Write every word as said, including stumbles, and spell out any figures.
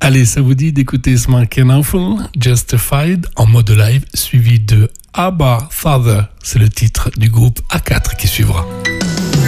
Allez, ça vous dit d'écouter Smarkenhaufen, Justified en mode live, suivi de Abba Father. C'est le titre du groupe A quatre qui suivra.